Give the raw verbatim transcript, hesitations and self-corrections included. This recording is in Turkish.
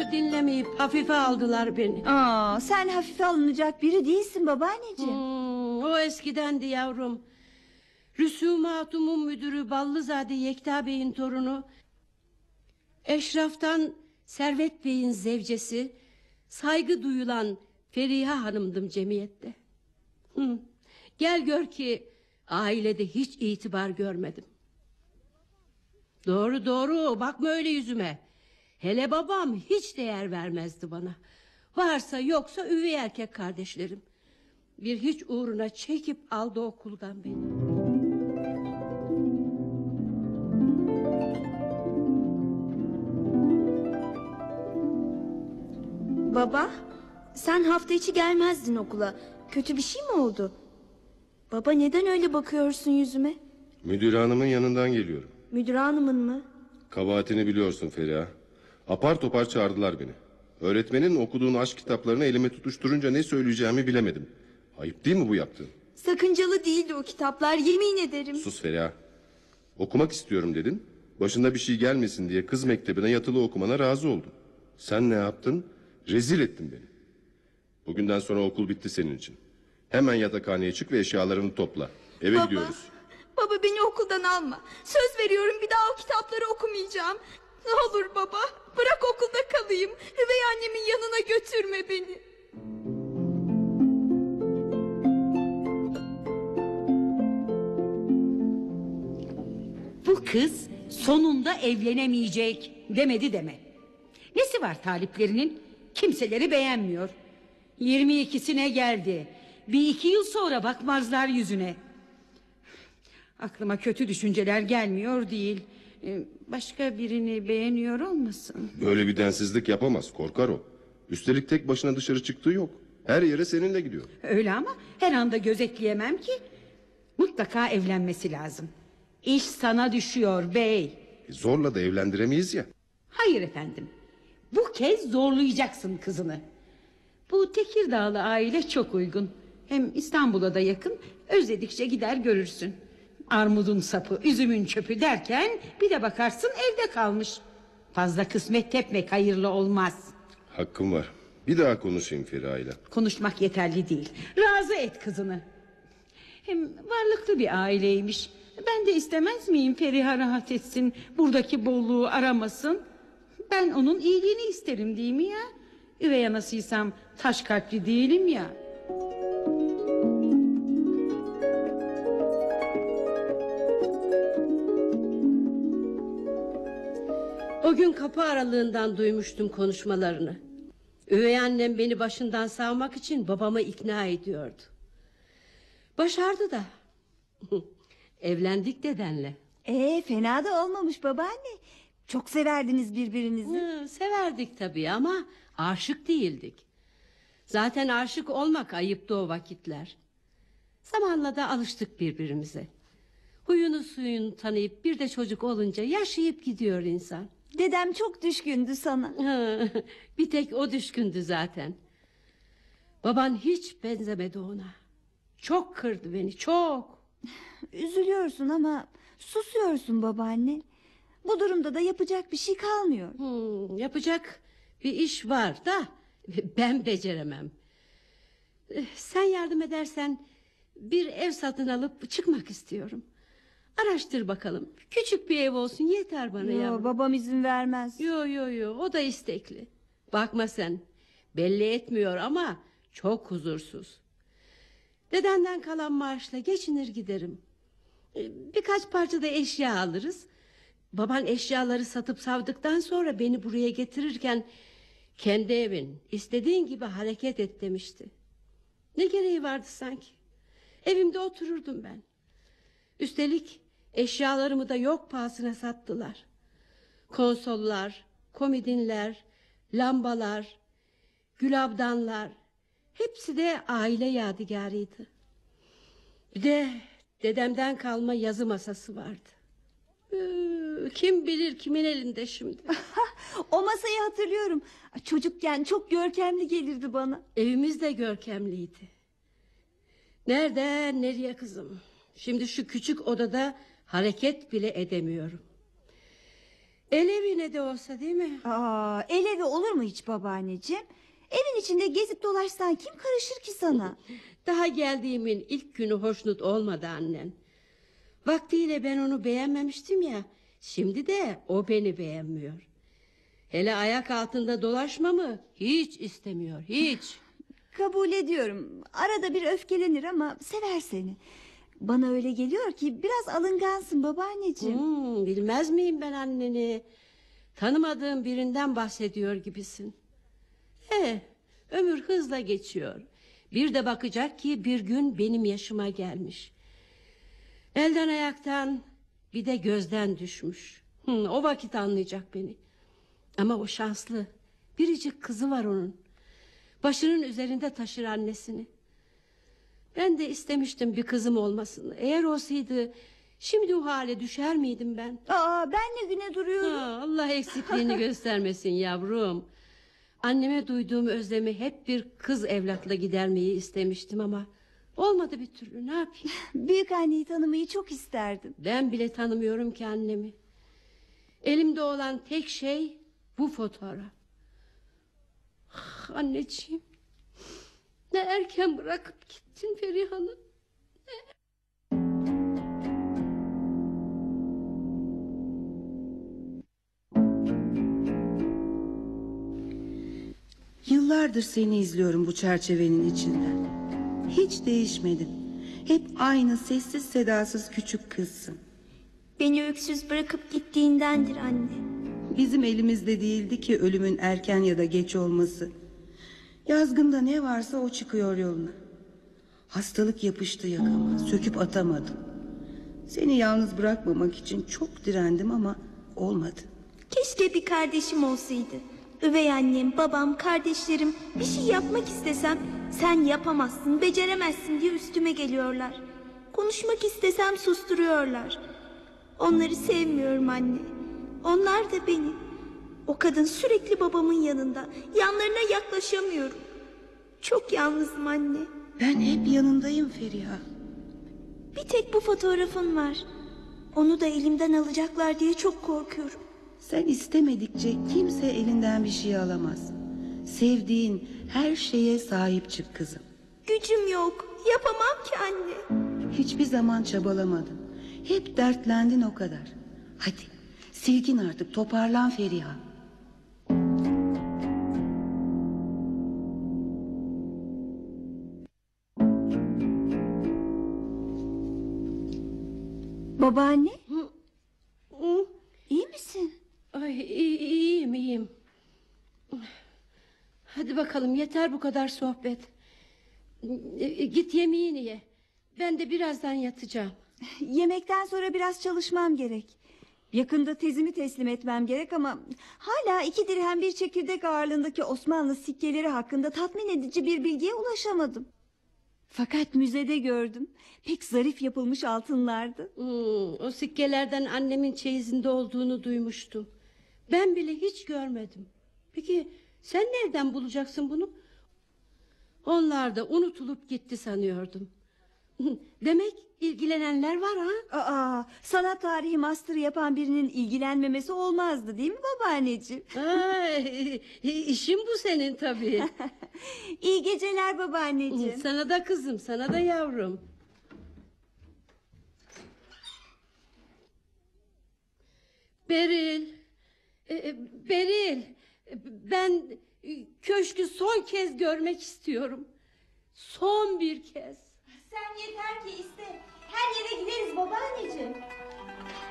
Sözümü dinlemeyip hafife aldılar beni. Aa, sen hafife alınacak biri değilsin babaanneciğim. Hmm, o eskidendi yavrum. Rüsumatumun müdürü Ballızade Yekta Bey'in torunu, eşraftan Servet Bey'in zevcesi, saygı duyulan Feriha Hanım'dım cemiyette. Hı. Gel gör ki ailede hiç itibar görmedim. Doğru doğru, bakma öyle yüzüme. Hele babam hiç değer vermezdi bana. Varsa yoksa üvey erkek kardeşlerim. Bir hiç uğruna çekip aldı okuldan beni. Baba, sen hafta içi gelmezdin okula. Kötü bir şey mi oldu? Baba, neden öyle bakıyorsun yüzüme? Müdür hanımın yanından geliyorum. Müdür hanımın mı? Kabahatini biliyorsun Feriha. Apar topar çağırdılar beni. Öğretmenin okuduğun aşk kitaplarını elime tutuşturunca ne söyleyeceğimi bilemedim. Ayıp değil mi bu yaptığın? Sakıncalı değildi o kitaplar, yemin ederim. Sus Feriha. Okumak istiyorum dedin. Başında bir şey gelmesin diye kız mektebine yatılı okumana razı oldum. Sen ne yaptın? Rezil ettin beni. Bugünden sonra okul bitti senin için. Hemen yatakhaneye çık ve eşyalarını topla. Eve Baba, gidiyoruz. Baba, beni okuldan alma. Söz veriyorum, bir daha o kitapları okumayacağım. Ne olur baba, bırak okulda kalayım. Üvey annemin yanına götürme beni. Bu kız sonunda evlenemeyecek demedi deme. Nesi var taliplerinin? Kimseleri beğenmiyor. Yirmi ikisine geldi. Bir iki yıl sonra bakmazlar yüzüne. Aklıma kötü düşünceler gelmiyor değil. Ee, Başka birini beğeniyor olmasın? Böyle bir densizlik yapamaz, korkar o. Üstelik tek başına dışarı çıktığı yok. Her yere seninle gidiyor. Öyle ama her anda gözetleyemem ki. Mutlaka evlenmesi lazım. İş sana düşüyor bey. E, zorla da evlendiremeyiz ya. Hayır efendim. Bu kez zorlayacaksın kızını. Bu Tekirdağlı aile çok uygun. Hem İstanbul'a da yakın. Özledikçe gider görürsün. Armudun sapı, üzümün çöpü derken bir de bakarsın evde kalmış. Fazla kısmet tepmek hayırlı olmaz. Hakkım var. Bir daha konuşayım Feriha'yla. Konuşmak yeterli değil. Razı et kızını. Hem varlıklı bir aileymiş. Ben de istemez miyim Feriha rahat etsin, buradaki bolluğu aramasın. Ben onun iyiliğini isterim değil mi ya? Üvey anasıysam taş kalpli değilim ya. O gün kapı aralığından duymuştum konuşmalarını. Üvey annem beni başından savmak için babamı ikna ediyordu. Başardı da. Evlendik dedenle. Ee, fena da olmamış babaanne. Çok severdiniz birbirinizi. Hı, severdik tabii ama aşık değildik. Zaten aşık olmak ayıptı o vakitler. Zamanla da alıştık birbirimize. Huyunu suyunu tanıyıp bir de çocuk olunca yaşayıp gidiyor insan. Dedem çok düşkündü sana. Bir tek o düşkündü zaten. Baban hiç benzemedi ona. Çok kırdı beni, çok. Üzülüyorsun ama susuyorsun babaanne. Bu durumda da yapacak bir şey kalmıyor. Hmm, yapacak bir iş var da ben beceremem. Sen yardım edersen bir ev satın alıp çıkmak istiyorum. Araştır bakalım. Küçük bir ev olsun yeter bana. Yo, yavrum. babam izin vermez. Yo yo yo, o da istekli. Bakma sen, belli etmiyor ama çok huzursuz. Dedenden kalan maaşla geçinir giderim. Birkaç parça da eşya alırız. Baban eşyaları satıp savdıktan sonra beni buraya getirirken kendi evin, istediğin gibi hareket et demişti. Ne gereği vardı sanki? Evimde otururdum ben. Üstelik eşyalarımı da yok pahasına sattılar. Konsollar, komodinler, lambalar, gülabdanlar, hepsi de aile yadigarıydı. Bir de dedemden kalma yazı masası vardı. Ee, kim bilir kimin elinde şimdi. O masayı hatırlıyorum. Çocukken çok görkemli gelirdi bana. Evimiz de görkemliydi. Nereden nereye kızım? Şimdi şu küçük odada hareket bile edemiyorum. El evine de olsa değil mi? Aa, el evi olur mu hiç babaanneciğim? Evin içinde gezip dolaşsan kim karışır ki sana? Daha geldiğimin ilk günü hoşnut olmadı annen. Vaktiyle ben onu beğenmemiştim ya. Şimdi de o beni beğenmiyor. Hele ayak altında dolaşmamı hiç istemiyor, hiç. Kabul ediyorum. Arada bir öfkelenir ama sever seni. Bana öyle geliyor ki biraz alıngansın babaanneciğim. Hmm, bilmez miyim ben anneni? Tanımadığım birinden bahsediyor gibisin. Eh, ömür hızla geçiyor. Bir de bakacak ki bir gün benim yaşıma gelmiş. Elden ayaktan bir de gözden düşmüş. Hı, o vakit anlayacak beni. Ama o şanslı. Biricik kızı var onun. Başının üzerinde taşır annesini. Ben de istemiştim bir kızım olmasını. Eğer olsaydı şimdi o hale düşer miydim ben? Aa, ben ne güne duruyorum. Ha, Allah eksikliğini göstermesin yavrum. Anneme duyduğum özlemi hep bir kız evlatla gidermeyi istemiştim ama olmadı bir türlü, ne yapayım? Büyük anneyi tanımayı çok isterdim. Ben bile tanımıyorum ki annemi. Elimde olan tek şey bu fotoğraf. Ah, anneciğim, ne erken bırakıp gittin Feriha'nı. Yıllardır seni izliyorum bu çerçevenin içinden. Hiç değişmedin. Hep aynı sessiz sedasız küçük kızsın. Beni öksüz bırakıp gittiğindendir anne. Bizim elimizde değildi ki ölümün erken ya da geç olması. Yazgında ne varsa o çıkıyor yoluna. Hastalık yapıştı yakama, söküp atamadım. Seni yalnız bırakmamak için çok direndim ama olmadı. Keşke bir kardeşim olsaydı. Üvey annem, babam, kardeşlerim bir şey yapmak istesem sen yapamazsın, beceremezsin diye üstüme geliyorlar. Konuşmak istesem susturuyorlar. Onları sevmiyorum anne. Onlar da beni. O kadın sürekli babamın yanında. Yanlarına yaklaşamıyorum. Çok yalnızım anne. Ben hep yanındayım Feriha. Bir tek bu fotoğrafın var. Onu da elimden alacaklar diye çok korkuyorum. Sen istemedikçe kimse elinden bir şey alamaz. Sevdiğin her şeye sahip çık kızım. Gücüm yok. Yapamam ki anne. Hiçbir zaman çabalamadın. Hep dertlendin o kadar. Hadi silkin artık, toparlan Feriha. Babaanne, Hı? iyi misin? Ay, iyi- iyiyim iyiyim. Hadi bakalım, yeter bu kadar sohbet. E, Git yemeğini ye. Ben de birazdan yatacağım. Yemekten sonra biraz çalışmam gerek. Yakında tezimi teslim etmem gerek ama hala iki dirhem bir çekirdek ağırlığındaki Osmanlı sikkeleri hakkında tatmin edici bir bilgiye ulaşamadım. Fakat müzede gördüm. Pek zarif yapılmış altınlardı. Hmm, o sikkelerden annemin çeyizinde olduğunu duymuştum. Ben bile hiç görmedim. Peki sen nereden bulacaksın bunu? Onlar da unutulup gitti sanıyordum. Demek ilgilenenler var ha? Aa, sanat tarihi master yapan birinin ilgilenmemesi olmazdı değil mi babaanneciğim? Ay, işin bu senin tabii. İyi geceler babaanneciğim. Sana da kızım, sana da yavrum. Beril, e, Beril, ben köşkü son kez görmek istiyorum. Son bir kez. Sen yeter ki iste.